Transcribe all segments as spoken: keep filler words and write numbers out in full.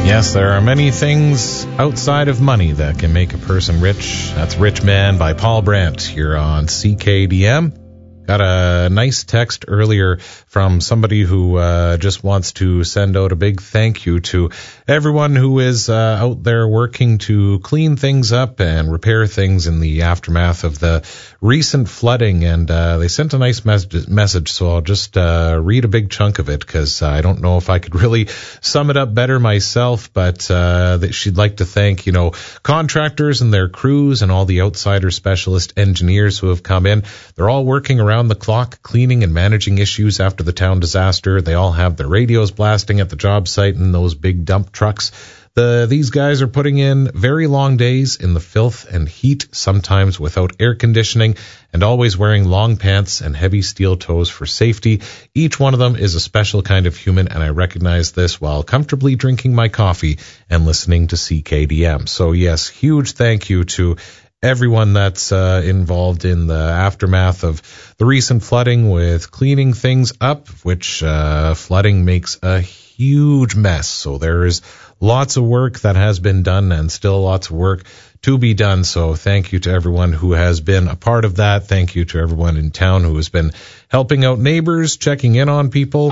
Yes, there are many things outside of money that can make a person rich. That's Rich Man by Paul Brandt here on C K D M. Got a nice text earlier from somebody who uh, just wants to send out a big thank you to everyone who is uh, out there working to clean things up and repair things in the aftermath of the recent flooding. And uh, they sent a nice mes- message, so I'll just uh, read a big chunk of it because I don't know if I could really sum it up better myself. But uh, that she'd like to thank, you know, contractors and their crews and all the outsider specialist engineers who have come in. They're all working around the clock, cleaning and managing issues after the town disaster. They all have their radios blasting at the job site in those big dump trucks. The, these guys are putting in very long days in the filth and heat, sometimes without air conditioning, and always wearing long pants and heavy steel toes for safety. Each one of them is a special kind of human, and I recognize this while comfortably drinking my coffee and listening to C K D M. So yes, huge thank you to everyone that's uh, involved in the aftermath of the recent flooding with cleaning things up, which uh, flooding makes a huge mess. So there is lots of work that has been done and still lots of work to be done. So thank you to everyone who has been a part of that. Thank you to everyone in town who has been helping out neighbors, checking in on people,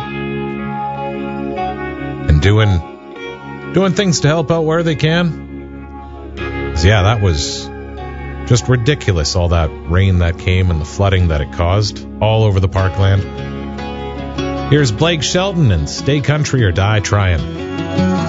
and doing doing things to help out where they can. So yeah, that was just ridiculous, all that rain that came and the flooding that it caused all over the parkland. Here's Blake Shelton and Stay Country or Die Trying.